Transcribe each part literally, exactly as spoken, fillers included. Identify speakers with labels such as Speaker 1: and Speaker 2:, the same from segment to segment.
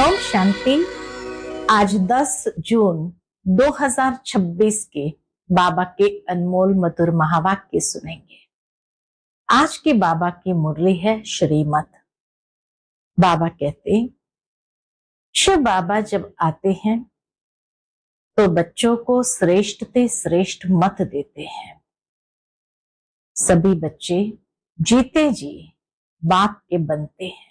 Speaker 1: ओम शांति। आज दस जून दो हज़ार छब्बीस के बाबा के अनमोल मधुर महावाक्य सुनेंगे। आज के बाबा की मुरली है श्रीमत। बाबा कहते, शिव बाबा जब आते हैं तो बच्चों को श्रेष्ठ से श्रेष्ठ मत देते हैं। सभी बच्चे जीते जी बाप के बनते हैं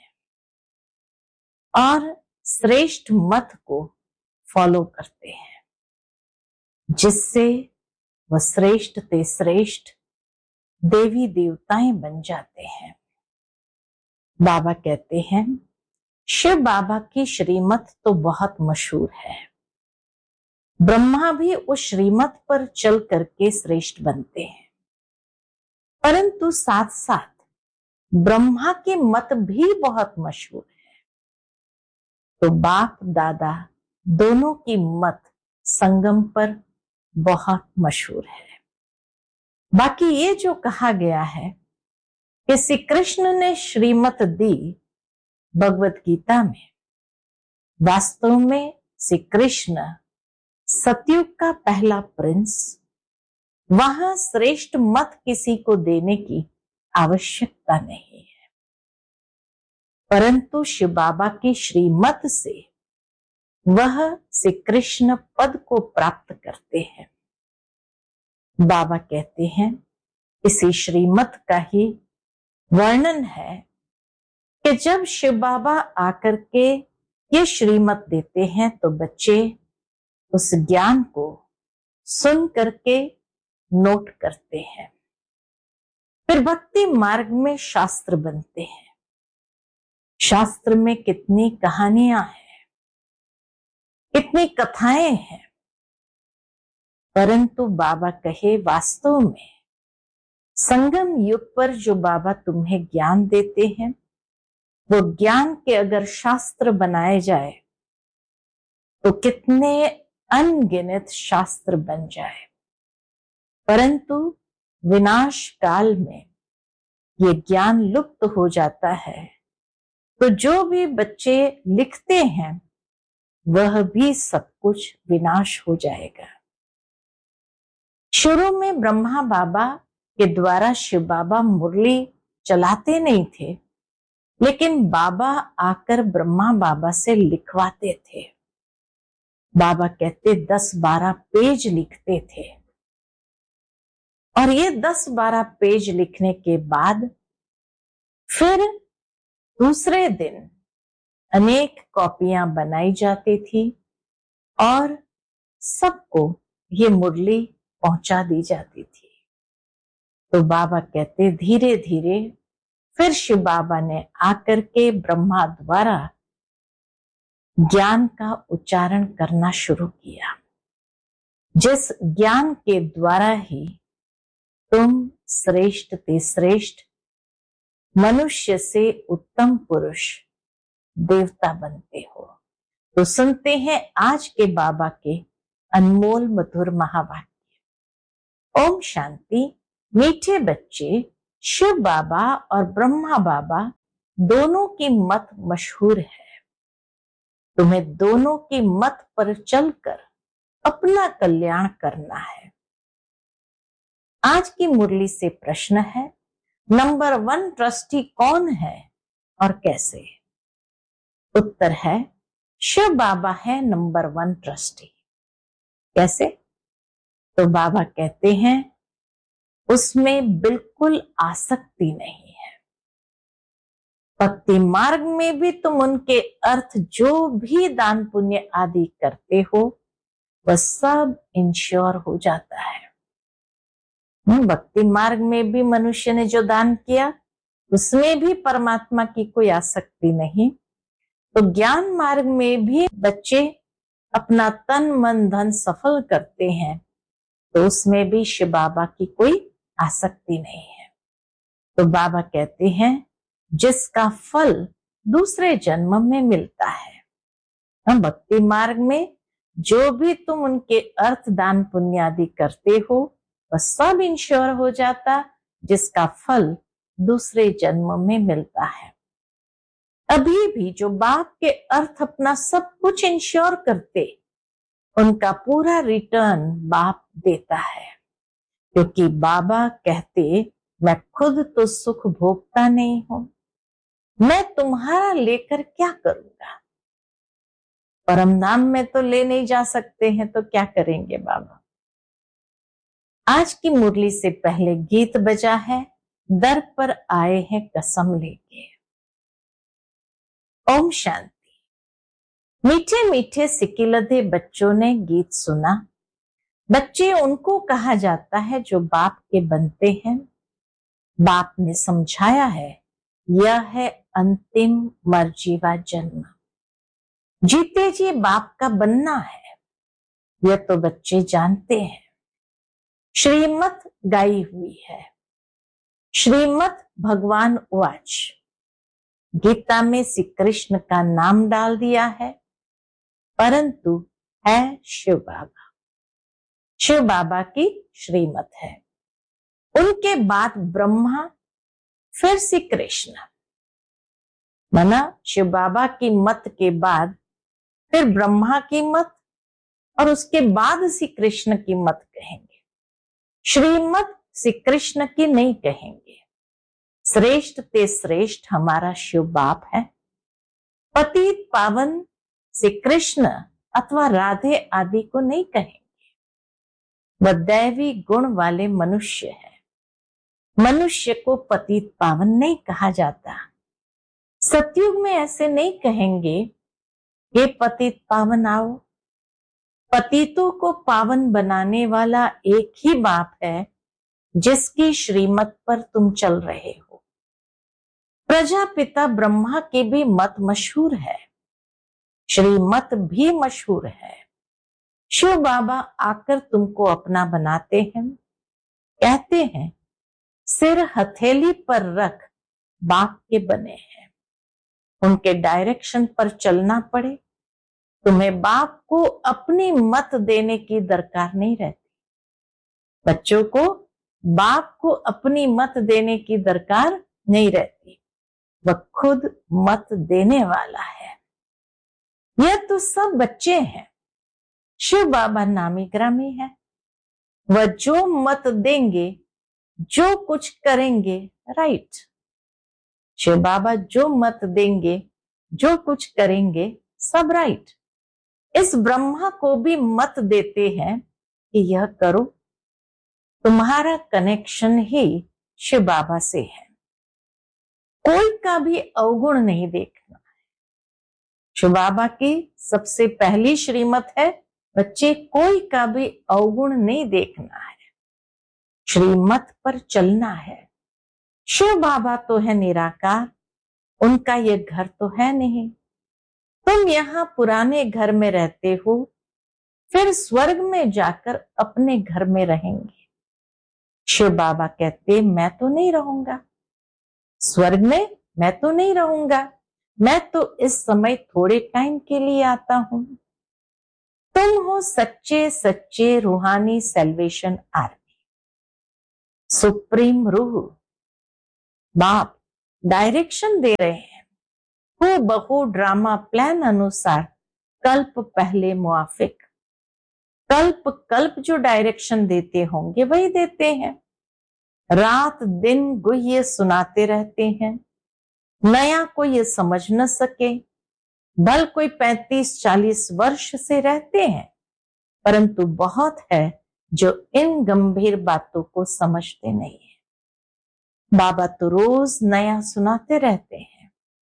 Speaker 1: और श्रेष्ठ मत को फॉलो करते हैं, जिससे वह श्रेष्ठ से श्रेष्ठ देवी देवताएं बन जाते हैं। बाबा कहते हैं, शिव बाबा की श्रीमत तो बहुत मशहूर है। ब्रह्मा भी उस श्रीमत पर चल करके श्रेष्ठ बनते हैं, परंतु साथ साथ ब्रह्मा के मत भी बहुत मशहूर है। तो बाप दादा दोनों की मत संगम पर बहुत मशहूर है। बाकी ये जो कहा गया है कि श्री कृष्ण ने श्रीमत दी भगवत गीता में, वास्तव में श्री कृष्ण सतयुग का पहला प्रिंस, वहां श्रेष्ठ मत किसी को देने की आवश्यकता नहीं है, परंतु शिव बाबा की श्रीमत से वह श्री कृष्ण पद को प्राप्त करते हैं। बाबा कहते हैं, इसी श्रीमत का ही वर्णन है कि जब शिव बाबा आकर के ये श्रीमत देते हैं तो बच्चे उस ज्ञान को सुन करके नोट करते हैं। फिर भक्ति मार्ग में शास्त्र बनते हैं। शास्त्र में कितनी कहानियां हैं, कितनी कथाएं हैं, परंतु बाबा कहे वास्तव में संगम युग पर जो बाबा तुम्हें ज्ञान देते हैं, वो ज्ञान के अगर शास्त्र बनाए जाए तो कितने अनगिनत शास्त्र बन जाए, परंतु विनाश काल में ये ज्ञान लुप्त हो जाता है। तो जो भी बच्चे लिखते हैं वह भी सब कुछ विनाश हो जाएगा। शुरू में ब्रह्मा बाबा के द्वारा शिव बाबा मुरली चलाते नहीं थे, लेकिन बाबा आकर ब्रह्मा बाबा से लिखवाते थे। बाबा कहते दस बारह पेज लिखते थे और ये दस बारह पेज लिखने के बाद फिर दूसरे दिन अनेक कॉपियां बनाई जाती थी और सबको ये मुरली पहुंचा दी जाती थी। तो बाबा कहते धीरे धीरे फिर शिव बाबा ने आकर के ब्रह्मा द्वारा ज्ञान का उच्चारण करना शुरू किया, जिस ज्ञान के द्वारा ही तुम श्रेष्ठ ते श्रेष्ठ मनुष्य से उत्तम पुरुष देवता बनते हो। तो सुनते हैं आज के बाबा के अनमोल मधुर महावाक्य। ओम शांति। मीठे बच्चे, शिव बाबा और ब्रह्मा बाबा दोनों की मत मशहूर है। तुम्हें दोनों की मत पर चलकर अपना कल्याण करना है। आज की मुरली से प्रश्न है, नंबर वन ट्रस्टी कौन है और कैसे? उत्तर है, शिव बाबा है नंबर वन ट्रस्टी। कैसे? तो बाबा कहते हैं उसमें बिल्कुल आसक्ति नहीं है। भक्ति मार्ग में भी तुम उनके अर्थ जो भी दान पुण्य आदि करते हो वह सब इंश्योर हो जाता है। भक्ति मार्ग में भी मनुष्य ने जो दान किया उसमें भी परमात्मा की कोई आसक्ति नहीं। तो ज्ञान मार्ग में भी बच्चे अपना तन मन धन सफल करते हैं तो उसमें भी शिव बाबा की कोई आसक्ति नहीं है। तो बाबा कहते हैं जिसका फल दूसरे जन्म में मिलता है। हम भक्ति मार्ग में जो भी तुम उनके अर्थ दान पुण्य आदि करते हो वह सब इंश्योर हो जाता, जिसका फल दूसरे जन्म में मिलता है। अभी भी जो बाप के अर्थ अपना सब कुछ इंश्योर करते, उनका पूरा रिटर्न बाप देता है, क्योंकि बाबा कहते मैं खुद तो सुख भोगता नहीं हूं, मैं तुम्हारा लेकर क्या करूंगा। परम धाम में तो ले नहीं जा सकते हैं तो क्या करेंगे बाबा। आज की मुरली से पहले गीत बजा है, दर पर आए हैं कसम लेके। ओम शांति। मीठे मीठे सिकिलधे बच्चों ने गीत सुना। बच्चे उनको कहा जाता है जो बाप के बनते हैं। बाप ने समझाया है, यह है अंतिम मर्जीवा जन्म। जीते जी बाप का बनना है, यह तो बच्चे जानते हैं। श्रीमत गाई हुई है। श्रीमत भगवान उवाच, गीता में श्री कृष्ण का नाम डाल दिया है, परंतु है शिव बाबा। शिव बाबा की श्रीमत है। उनके बाद ब्रह्मा, फिर श्री कृष्ण। माना शिव बाबा की मत के बाद फिर ब्रह्मा की मत और उसके बाद श्री कृष्ण की मत कहेंगे। श्रीमत श्री कृष्ण की नहीं कहेंगे। श्रेष्ठ ते श्रेष्ठ हमारा शिव बाप है। पतित पावन श्री कृष्ण अथवा राधे आदि को नहीं कहेंगे। वह दैवी गुण वाले मनुष्य है। मनुष्य को पतित पावन नहीं कहा जाता। सतयुग में ऐसे नहीं कहेंगे ये पतित पावन आओ। पतितों को पावन बनाने वाला एक ही बाप है जिसकी श्रीमत पर तुम चल रहे हो। प्रजापिता ब्रह्मा की भी मत मशहूर है, श्रीमत भी मशहूर है। शिव बाबा आकर तुमको अपना बनाते हैं, कहते हैं सिर हथेली पर रख बाप के बने हैं। उनके डायरेक्शन पर चलना पड़े, तुम्हें बाप को अपनी मत देने की दरकार नहीं रहती। बच्चों को बाप को अपनी मत देने की दरकार नहीं रहती, वह खुद मत देने वाला है। यह तो सब बच्चे हैं। शिव बाबा नामी ग्रामी है। वह जो मत देंगे, जो कुछ करेंगे, राइट। शिव बाबा जो मत देंगे, जो कुछ करेंगे, सब राइट। इस ब्रह्मा को भी मत देते हैं कि यह करो। तुम्हारा कनेक्शन ही शिव बाबा से है। कोई का भी अवगुण नहीं देखना है। शिव बाबा की सबसे पहली श्रीमत है, बच्चे कोई का भी अवगुण नहीं देखना है, श्रीमत पर चलना है। शिव बाबा तो है निराकार, उनका ये घर तो है नहीं। तुम यहाँ पुराने घर में रहते हो, फिर स्वर्ग में जाकर अपने घर में रहेंगे। शिव बाबा कहते मैं तो नहीं रहूंगा स्वर्ग में, मैं तो नहीं रहूंगा, मैं तो इस समय थोड़े टाइम के लिए आता हूं। तुम हो सच्चे सच्चे रूहानी सेल्वेशन आर्मी। सुप्रीम रूह बाप डायरेक्शन दे रहे हैं। हु बहु ड्रामा प्लान अनुसार कल्प पहले मुआफिक। कल्प कल्प जो डायरेक्शन देते होंगे वही देते हैं। रात दिन गुह्य सुनाते रहते हैं। नया कोई ये समझ न सके। भल कोई पैंतीस चालीस वर्ष से रहते हैं, परंतु बहुत है जो इन गंभीर बातों को समझते नहीं है। बाबा तो रोज नया सुनाते रहते हैं।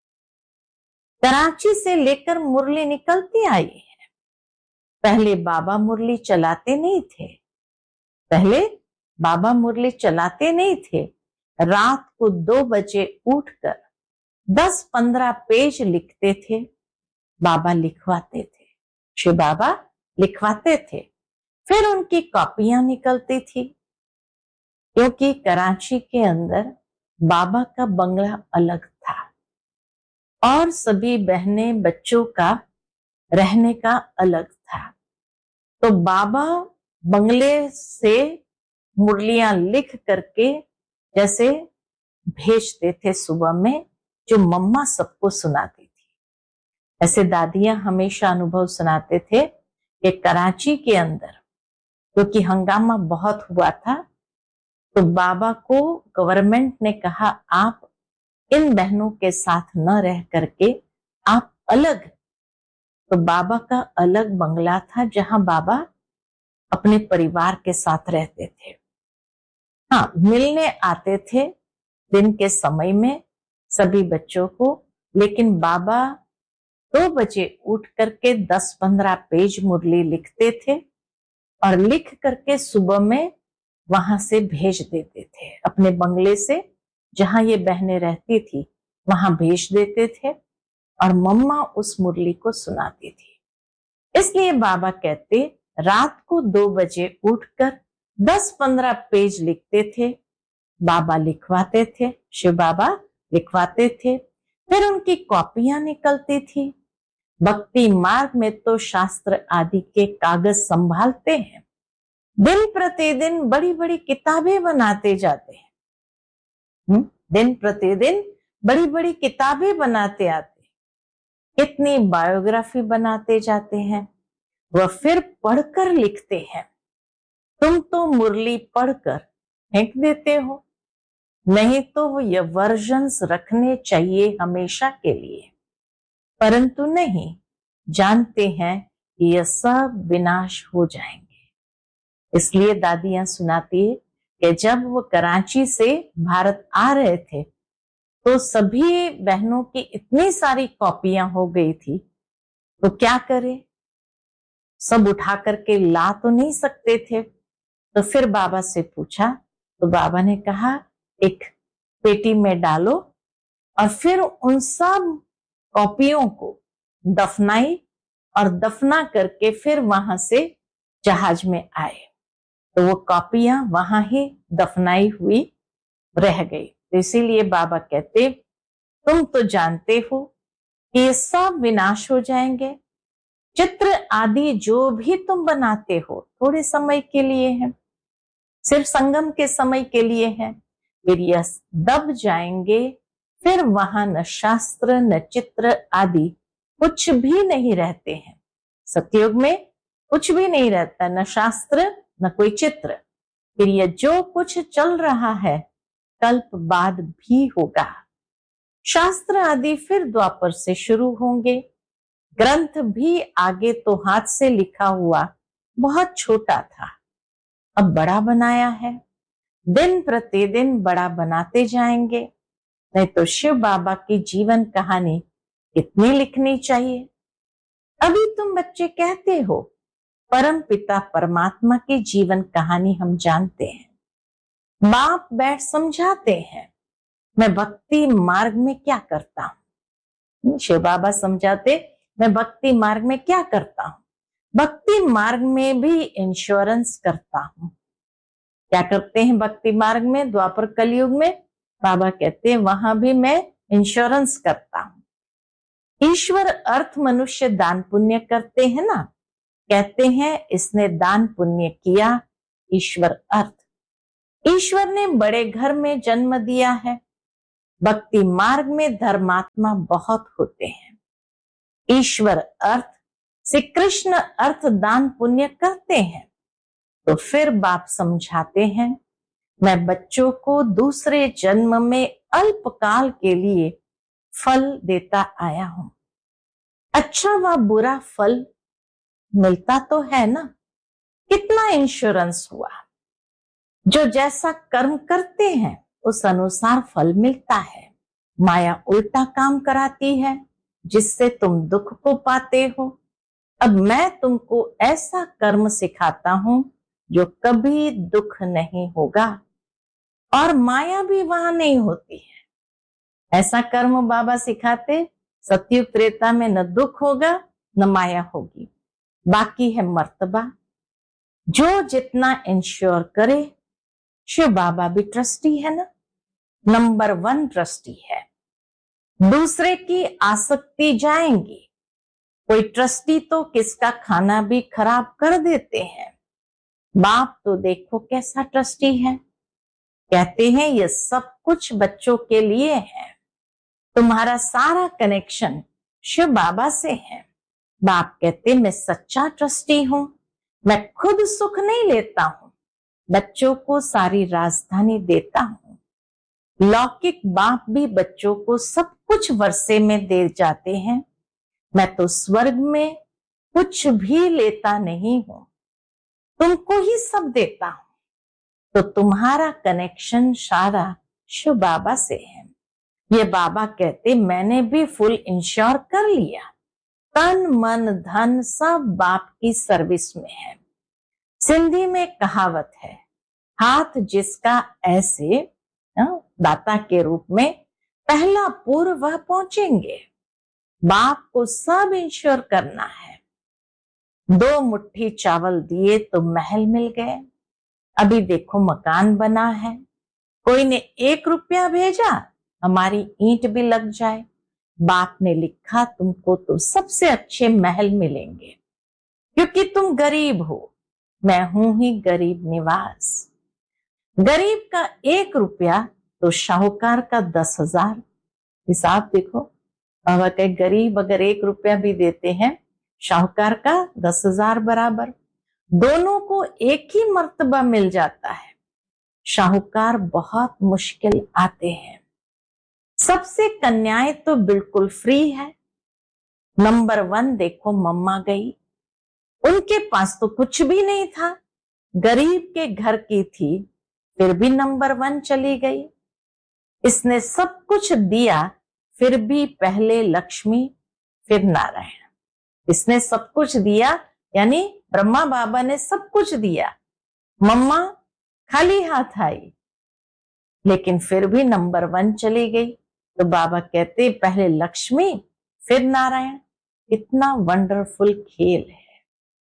Speaker 1: कराची से लेकर मुरली निकलती आई है। पहले बाबा मुरली चलाते नहीं थे। पहले बाबा मुरली चलाते नहीं थे। रात को दो बजे उठकर दस पंद्रह पेज लिखते थे। बाबा लिखवाते थे। शिव बाबा लिखवाते थे। फिर उनकी कॉपियां निकलती थी, क्योंकि कराची के अंदर बाबा का बंगला अलग था और सभी बहनें बच्चों का रहने का अलग था। तो बाबा बंगले से मुरलियां लिख करके जैसे भेजते थे सुबह में, जो मम्मा सबको सुनाती थी। ऐसे दादियां हमेशा अनुभव सुनाते थे कि कराची के अंदर क्योंकि हंगामा बहुत हुआ था, तो बाबा को गवर्नमेंट ने कहा आप इन बहनों के साथ न रह करके आप अलग। तो बाबा का अलग बंगला था जहां बाबा अपने परिवार के साथ रहते थे। हाँ, मिलने आते थे दिन के समय में सभी बच्चों को, लेकिन बाबा दो बजे उठ करके दस पंद्रह पेज मुरली लिखते थे और लिख करके सुबह में वहां से भेज देते थे अपने बंगले से, जहां ये बहनें रहती थी वहां भेज देते थे और मम्मा उस मुरली को सुनाती थी। इसलिए बाबा कहते रात को दो बजे उठकर दस पंद्रह पेज लिखते थे, बाबा लिखवाते थे, शिव बाबा लिखवाते थे, फिर उनकी कॉपियां निकलती थी। भक्ति मार्ग में तो शास्त्र आदि के कागज संभालते हैं, दिन प्रतिदिन बड़ी बड़ी किताबें बनाते जाते हैं, दिन प्रतिदिन बड़ी बड़ी किताबें बनाते आते, कितनी बायोग्राफी बनाते जाते हैं, वह फिर पढ़कर लिखते हैं। तुम तो मुरली पढ़कर फेंक देते हो, नहीं तो वो ये वर्जन्स रखने चाहिए हमेशा के लिए, परंतु नहीं, जानते हैं कि यह सब विनाश हो जाएंगे। इसलिए दादियां सुनाती है कि जब वो कराची से भारत आ रहे थे तो सभी बहनों की इतनी सारी कॉपियां हो गई थी, तो क्या करें, सब उठा करके ला तो नहीं सकते थे। तो फिर बाबा से पूछा तो बाबा ने कहा एक पेटी में डालो और फिर उन सब कॉपियों को दफनाई और दफना करके फिर वहां से जहाज में आए। तो वो कॉपियां वहां ही दफनाई हुई रह गई। तो इसीलिए बाबा कहते तुम तो जानते हो कि ये सब विनाश हो जाएंगे। चित्र आदि जो भी तुम बनाते हो थोड़े समय के लिए है, सिर्फ संगम के समय के लिए है, फिर यह दब जाएंगे, फिर वहां न शास्त्र न चित्र आदि कुछ भी नहीं रहते हैं। सतयुग में कुछ भी नहीं रहता, न शास्त्र न कोई चित्र। फिर यह जो कुछ चल रहा है कल्प बाद भी होगा। शास्त्र आदि फिर द्वापर से शुरू होंगे। ग्रंथ भी आगे तो हाथ से लिखा हुआ बहुत छोटा था, अब बड़ा बनाया है, दिन प्रतिदिन बड़ा बनाते जाएंगे। नहीं तो शिव बाबा की जीवन कहानी कितनी लिखनी चाहिए। अभी तुम बच्चे कहते हो परम पिता परमात्मा की जीवन कहानी हम जानते हैं, बाप बैठ समझाते हैं, मैं भक्ति मार्ग में क्या करता हूं। शिव बाबा समझाते मैं भक्ति मार्ग में क्या करता हूं, भक्ति मार्ग में भी इंश्योरेंस करता हूं। क्या करते हैं भक्ति मार्ग में, द्वापर कलयुग में बाबा कहते हैं वहां भी मैं इंश्योरेंस करता हूं। ईश्वर अर्थ मनुष्य दान पुण्य करते हैं ना, कहते हैं इसने दान पुण्य किया, ईश्वर अर्थ। ईश्वर ने बड़े घर में जन्म दिया है। भक्ति मार्ग में धर्मात्मा बहुत होते हैं। ईश्वर अर्थ श्री कृष्ण अर्थ दान पुण्य करते हैं। तो फिर बाप समझाते हैं मैं बच्चों को दूसरे जन्म में अल्पकाल के लिए फल देता आया हूं। अच्छा व बुरा फल मिलता तो है ना, कितना इंश्योरेंस हुआ। जो जैसा कर्म करते हैं उस अनुसार फल मिलता है। माया उल्टा काम कराती है जिससे तुम दुख को पाते हो। अब मैं तुमको ऐसा कर्म सिखाता हूं जो कभी दुख नहीं होगा और माया भी वहां नहीं होती है। ऐसा कर्म बाबा सिखाते सतयुग त्रेता में न दुख होगा न माया होगी, बाकी है मर्तबा। जो जितना इंश्योर करे, शिव बाबा भी ट्रस्टी है ना, नंबर वन ट्रस्टी है। दूसरे की आसक्ति जाएंगी। कोई ट्रस्टी तो किसका खाना भी खराब कर देते हैं। बाप तो देखो कैसा ट्रस्टी है, कहते हैं ये सब कुछ बच्चों के लिए है। तुम्हारा सारा कनेक्शन शिव बाबा से है। बाप कहते मैं सच्चा ट्रस्टी हूं, मैं खुद सुख नहीं लेता हूं, बच्चों को सारी राजधानी देता हूं। लौकिक बाप भी बच्चों को सब कुछ वर्षे में दे जाते हैं, मैं तो स्वर्ग में कुछ भी लेता नहीं हूं, तुमको ही सब देता हूं। तो तुम्हारा कनेक्शन सारा शिव बाबा से है। ये बाबा कहते मैंने भी फुल इंश्योर कर लिया, तन मन धन सब बाप की सर्विस में है। सिंधी में कहावत है, हाथ जिसका ऐसे दाता के रूप में पहला पूर्व वह पहुंचेंगे। बाप को सब इंश्योर करना है। दो मुट्ठी चावल दिए तो महल मिल गए, अभी देखो मकान बना है। कोई ने एक रुपया भेजा, हमारी ईंट भी लग जाए। बाप ने लिखा तुमको तो सबसे अच्छे महल मिलेंगे, क्योंकि तुम गरीब हो, मैं हूं ही गरीब निवास। गरीब का एक रुपया तो शाहूकार का दस हजार। हिसाब देखो, बाबा के गरीब अगर एक रुपया भी देते हैं, शाहूकार का दस हजार बराबर। दोनों को एक ही मर्तबा मिल जाता है। शाहूकार बहुत मुश्किल आते हैं। सबसे कन्याएं तो बिल्कुल फ्री है। नंबर वन देखो, मम्मा गई, उनके पास तो कुछ भी नहीं था, गरीब के घर की थी, फिर भी नंबर वन चली गई। इसने सब कुछ दिया, फिर भी पहले लक्ष्मी फिर नारायण। इसने सब कुछ दिया, यानी ब्रह्मा बाबा ने सब कुछ दिया, मम्मा खाली हाथ आई, लेकिन फिर भी नंबर वन चली गई। तो बाबा कहते पहले लक्ष्मी फिर नारायण। इतना वंडरफुल खेल है,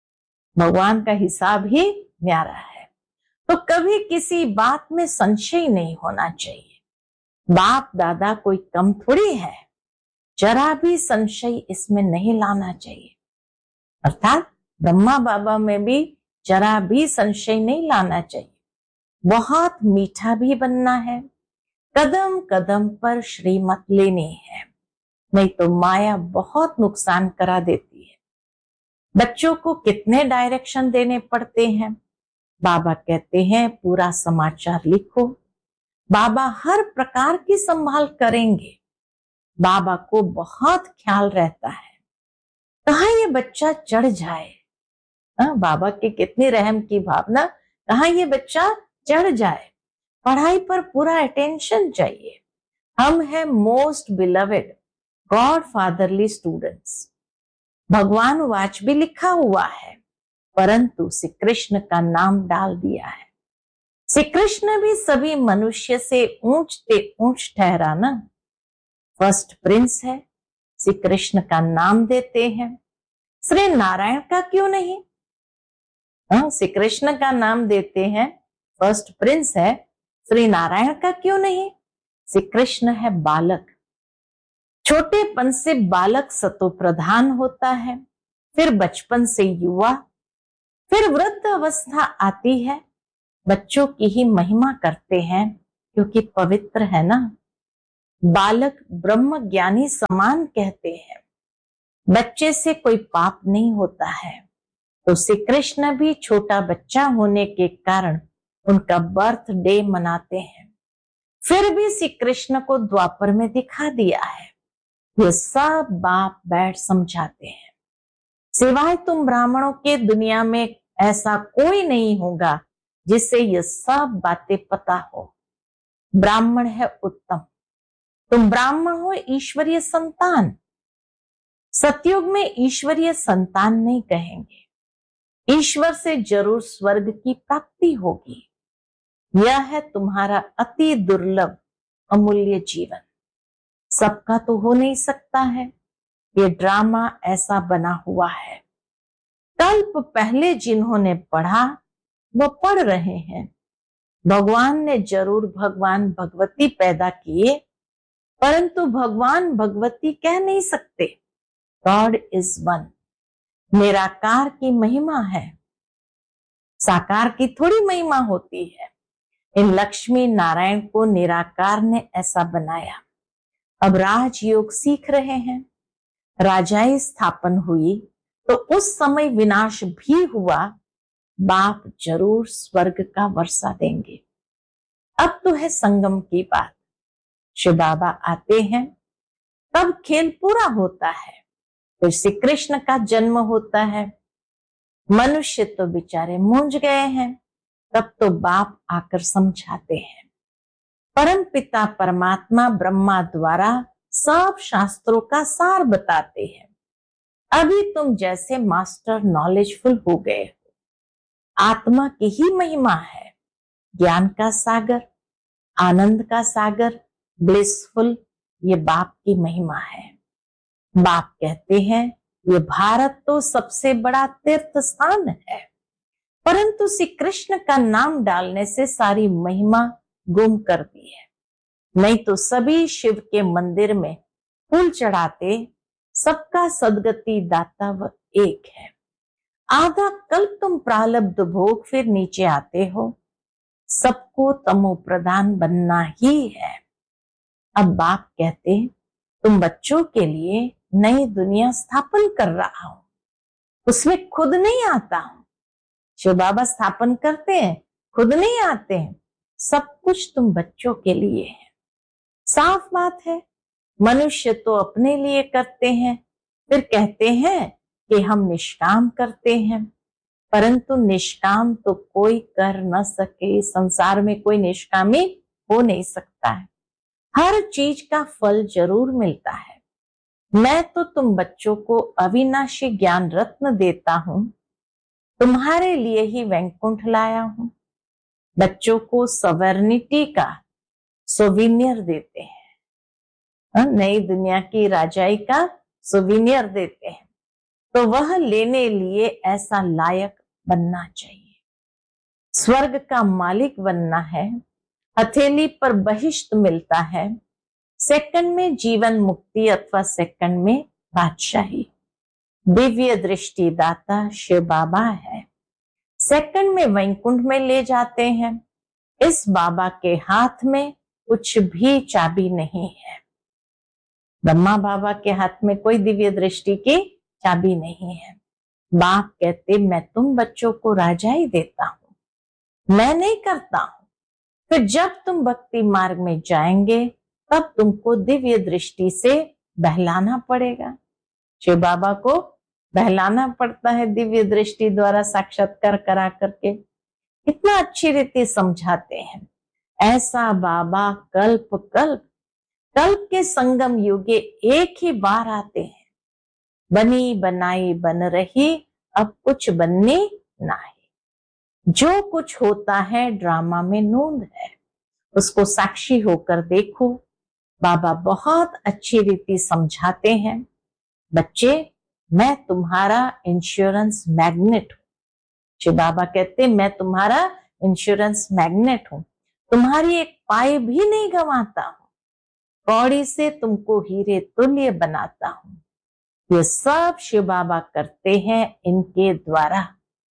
Speaker 1: भगवान का हिसाब ही न्यारा है। तो कभी किसी बात में संशय नहीं होना चाहिए। बाप दादा कोई कम थोड़ी है, जरा भी संशय इसमें नहीं लाना चाहिए। अर्थात ब्रह्मा बाबा में भी जरा भी संशय नहीं लाना चाहिए। बहुत मीठा भी बनना है, कदम कदम पर श्रीमत लेनी है, नहीं तो माया बहुत नुकसान करा देती है। बच्चों को कितने डायरेक्शन देने पड़ते हैं। बाबा कहते हैं पूरा समाचार लिखो, बाबा हर प्रकार की संभाल करेंगे। बाबा को बहुत ख्याल रहता है, कहाँ ये बच्चा चढ़ जाए। आ, बाबा की कितनी रहम की भावना, कहाँ ये बच्चा चढ़ जाए। पढ़ाई पर पूरा अटेंशन चाहिए। हम हैं most beloved God fatherly students. भगवान वाच भी लिखा हुआ है, परंतु श्री कृष्ण का नाम डाल दिया है। श्री कृष्ण भी सभी मनुष्य से ऊंचते ऊंच ठहरा ना, फर्स्ट प्रिंस है, श्री कृष्ण का नाम देते हैं। श्री नारायण का क्यों नहीं? श्री कृष्ण का नाम देते हैं, फर्स्ट प्रिंस है, श्री नारायण का क्यों नहीं? श्री कृष्ण है बालक, छोटेपन से बालक सतो प्रधान होता है, फिर बचपन से युवा, फिर वृद्ध अवस्था आती है। बच्चों की ही महिमा करते हैं क्योंकि पवित्र है ना। बालक ब्रह्म ज्ञानी समान कहते हैं, बच्चे से कोई पाप नहीं होता है। तो श्री कृष्ण भी छोटा बच्चा होने के कारण उनका बर्थडे मनाते हैं। फिर भी श्री कृष्ण को द्वापर में दिखा दिया है। ये सब बाप बैठ समझाते हैं। सिवाय तुम ब्राह्मणों के दुनिया में ऐसा कोई नहीं होगा जिससे ये सब बातें पता हो। ब्राह्मण है उत्तम, तुम ब्राह्मण हो ईश्वरीय संतान। सतयुग में ईश्वरीय संतान नहीं कहेंगे, ईश्वर से जरूर स्वर्ग की प्राप्ति होगी। यह है तुम्हारा अति दुर्लभ अमूल्य जीवन। सबका तो हो नहीं सकता है, ये ड्रामा ऐसा बना हुआ है। कल्प पहले जिन्होंने पढ़ा वो पढ़ रहे हैं। भगवान ने जरूर भगवान भगवती पैदा किए, परंतु भगवान भगवती कह नहीं सकते। God is one. निराकार की महिमा है, साकार की थोड़ी महिमा होती है। इन लक्ष्मी नारायण को निराकार ने ऐसा बनाया। अब राजयोग सीख रहे हैं। राजाई स्थापन हुई तो उस समय विनाश भी हुआ, बाप जरूर स्वर्ग का वर्षा देंगे। अब तो है संगम की बात। शिव बाबा आते हैं तब खेल पूरा होता है, फिर श्री कृष्ण का जन्म होता है। मनुष्य तो बेचारे मूंझ गए हैं, तब तो बाप आकर समझाते हैं। परम पिता परमात्मा ब्रह्मा द्वारा सब शास्त्रों का सार बताते हैं। अभी तुम जैसे मास्टर नॉलेजफुल हो गए हो, आत्मा की ही महिमा है, ज्ञान का सागर, आनंद का सागर, ब्लिसफुल, ये बाप की महिमा है। बाप कहते हैं ये भारत तो सबसे बड़ा तीर्थ स्थान है, परंतु श्री कृष्ण का नाम डालने से सारी महिमा गुम कर दी है। नहीं तो सभी शिव के मंदिर में फूल चढ़ाते, सबका सदगति दाता वह एक है। आधा कल्प तुम प्रारब्ध भोग फिर नीचे आते हो, सबको तमो प्रधान बनना ही है। अब बाप कहते तुम बच्चों के लिए नई दुनिया स्थापन कर रहा हूं, उसमें खुद नहीं आता हूं। शिव बाबा स्थापन करते हैं, खुद नहीं आते हैं, सब कुछ तुम बच्चों के लिए है। साफ बात है, मनुष्य तो अपने लिए करते हैं, फिर कहते हैं कि हम निष्काम करते हैं, परंतु निष्काम तो कोई कर न सके। संसार में कोई निष्कामी हो नहीं सकता है, हर चीज का फल जरूर मिलता है। मैं तो तुम बच्चों को अविनाशी ज्ञान रत्न देता हूं, तुम्हारे लिए ही वैकुंठ लाया हूं। बच्चों को सवर्निटी का सोविनियर देते हैं, नई दुनिया की राजाई का सोविनियर देते हैं, तो वह लेने लिए ऐसा लायक बनना चाहिए। स्वर्ग का मालिक बनना है, हथेली पर बहिष्ट मिलता है, सेकंड में जीवन मुक्ति अथवा सेकंड में बादशाही। दिव्य दृष्टि दाता शिव बाबा है, सेकंड में वैकुंठ में ले जाते हैं। इस बाबा के हाथ में कुछ भी चाबी नहीं है। ब्रह्मा बाबा के हाथ में कोई दिव्य दृष्टि की चाबी नहीं है। बाप कहते मैं तुम बच्चों को राजाई देता हूं, मैं नहीं करता हूं। फिर जब तुम भक्ति मार्ग में जाएंगे तब तुमको दिव्य दृष्टि से बहलाना पड़ेगा। शिव बाबा को बहलाना पड़ता है दिव्य दृष्टि द्वारा साक्षात्कार करा करके। कितना अच्छी रीति समझाते हैं। ऐसा बाबा कल्प कल्प कल्प के संगम युगे एक ही बार आते हैं। बनी बनाई बन रही, अब कुछ बनने नहीं। जो कुछ होता है ड्रामा में नूंद है, उसको साक्षी होकर देखो। बाबा बहुत अच्छी रीति समझाते हैं। बच्चे मैं तुम्हारा इंश्योरेंस मैग्नेट हूं। शिव बाबा कहते मैं तुम्हारा इंश्योरेंस मैग्नेट हूं, तुम्हारी एक पाई भी नहीं गंवाता हूं, कौड़ी से तुमको हीरे तुल्य बनाता हूं। ये सब शिव बाबा करते हैं इनके द्वारा।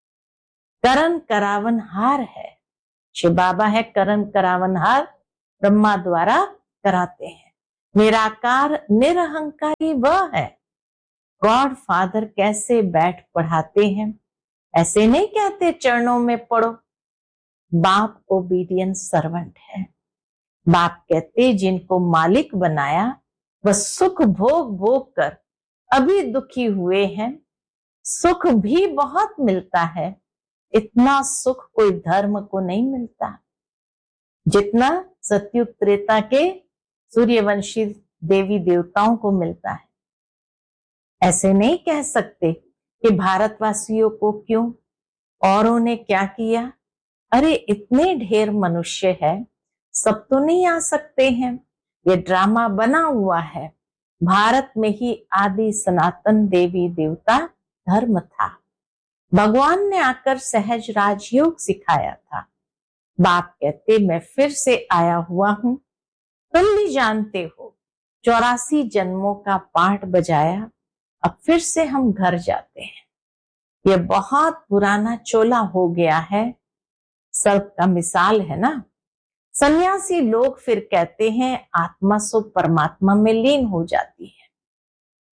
Speaker 1: करण करावन हार है, शिव बाबा है करण करावन हार, ब्रह्मा द्वारा कराते हैं। निराकार निरहंकारी वह है। गॉड फादर कैसे बैठ पढ़ाते हैं, ऐसे नहीं कहते चरणों में पढ़ो। बाप ओबीडियंस सर्वेंट है। बाप कहते जिनको मालिक बनाया वह सुख भोग भोग कर अभी दुखी हुए हैं। सुख भी बहुत मिलता है, इतना सुख कोई धर्म को नहीं मिलता जितना सतयुग त्रेता के सूर्यवंशी देवी देवताओं को मिलता है। ऐसे नहीं कह सकते कि भारतवासियों को क्यों, औरों ने क्या किया। अरे इतने ढेर मनुष्य है, सब तो नहीं आ सकते हैं। ये ड्रामा बना हुआ है। भारत में ही आदि सनातन देवी देवता धर्म था। भगवान ने आकर सहज राजयोग सिखाया था। बाप कहते मैं फिर से आया हुआ हूं, तुम भी जानते हो चौरासी जन्मों का पाठ बजाया, अब फिर से हम घर जाते हैं। ये बहुत पुराना चोला हो गया है, सर्प का मिसाल है ना। सन्यासी लोग फिर कहते हैं आत्मा सो परमात्मा में लीन हो जाती है।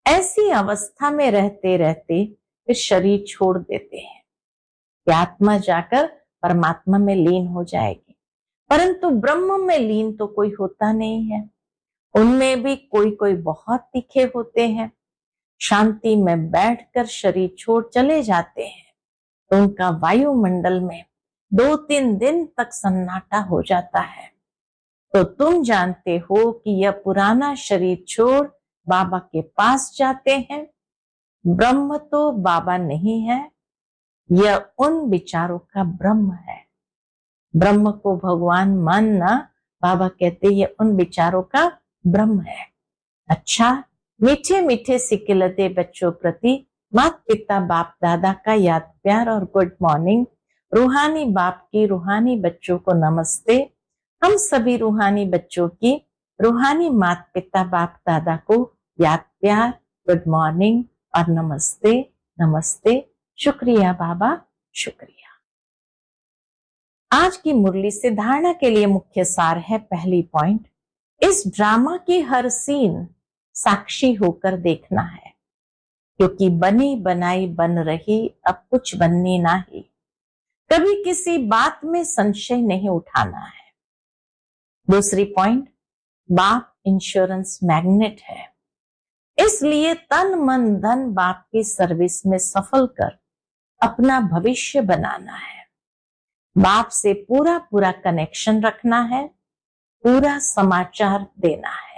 Speaker 1: ऐसी अवस्था में रहते रहते फिर शरीर छोड़ देते हैं कि आत्मा जाकर परमात्मा में लीन हो जाएगी, परंतु ब्रह्म में लीन तो कोई होता नहीं है। उनमें भी कोई कोई बहुत तीखे होते हैं, शांति में बैठकर शरीर छोड़ चले जाते हैं तो उनका वायुमंडल में दो तीन दिन तक सन्नाटा हो जाता है। तो तुम जानते हो कि यह पुराना शरीर छोड़ बाबा के पास जाते हैं। ब्रह्म तो बाबा नहीं है, यह उन विचारों का ब्रह्म है। ब्रह्म को भगवान मानना, बाबा कहते ये उन विचारों का ब्रह्म है। अच्छा, मीठे मीठे सिकिलते बच्चों प्रति माता पिता बाप दादा का याद प्यार और गुड मॉर्निंग। रूहानी बाप की रूहानी बच्चों को नमस्ते। हम सभी रूहानी बच्चों की रूहानी माता पिता बाप दादा को याद प्यार, गुड मॉर्निंग और नमस्ते नमस्ते। शुक्रिया बाबा, शुक्रिया। आज की मुरली से धारणा के लिए मुख्य सार है, पहली पॉइंट, इस ड्रामा की हर सीन साक्षी होकर देखना है, क्योंकि बनी बनाई बन रही अब कुछ बननी नहीं। कभी किसी बात में संशय नहीं उठाना है। दूसरी पॉइंट, बाप इंश्योरेंस मैग्नेट है, इसलिए तन मन धन बाप की सर्विस में सफल कर अपना भविष्य बनाना है। बाप से पूरा पूरा कनेक्शन रखना है, पूरा समाचार देना है।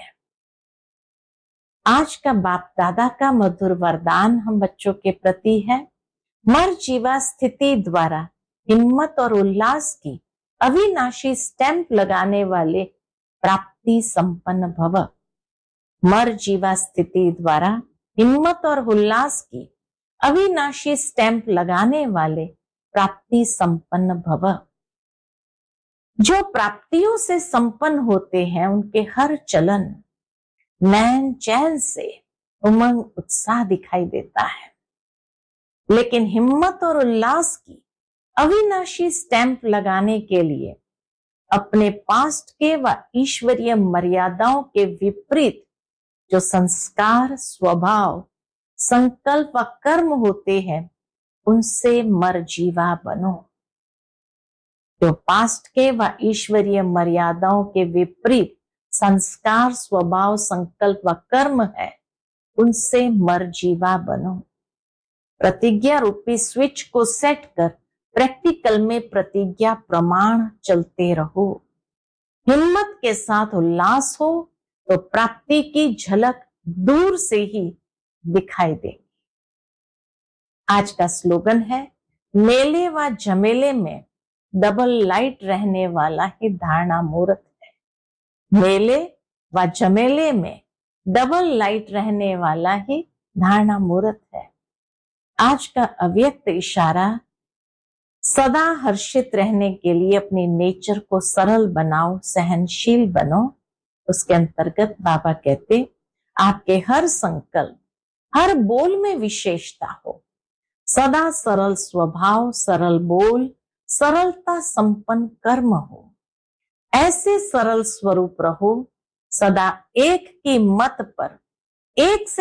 Speaker 1: आज का बाप दादा का मधुर वरदान हम बच्चों के प्रति है, मर जीवा स्थिति द्वारा हिम्मत और उल्लास की अविनाशी स्टैंप लगाने वाले प्राप्ति संपन्न भव। मर जीवा स्थिति द्वारा हिम्मत और उल्लास की अविनाशी स्टैंप लगाने वाले प्राप्ति संपन्न भव। जो प्राप्तियों से संपन्न होते हैं उनके हर चलन नैन चैन से उमंग उत्साह दिखाई देता है, लेकिन हिम्मत और उल्लास की अविनाशी स्टैंप लगाने के लिए अपने पास्ट के व ईश्वरीय मर्यादाओं के विपरीत जो संस्कार, स्वभाव, संकल्प व कर्म होते हैं उनसे मरजीवा बनो। जो पास्ट के व ईश्वरीय मर्यादाओं के विपरीत संस्कार, स्वभाव, संकल्प व कर्म है उनसे मरजीवा बनो। प्रतिज्ञा रूपी स्विच को सेट कर प्रैक्टिकल में प्रतिज्ञा प्रमाण चलते रहो। हिम्मत के साथ उल्लास हो तो प्राप्ति की झलक दूर से ही दिखाई देगी। आज का स्लोगन है, मेले व झमेले में डबल लाइट रहने वाला ही धारणा मूर्त है। मेले व झमेले में डबल लाइट रहने वाला ही धारणा मूर्त है। आज का अव्यक्त इशारा, सदा हर्षित रहने के लिए अपने नेचर को सरल बनाओ, सहनशील बनो। उसके अंतर्गत बाबा कहते, आपके हर संकल्प, हर बोल में विशेषता हो। सदा सरल स्वभाव, सरल बोल, सरलता संपन्न कर्म हो। ऐसे सरल स्वरूप रहो। सदा एक की मत पर, एक से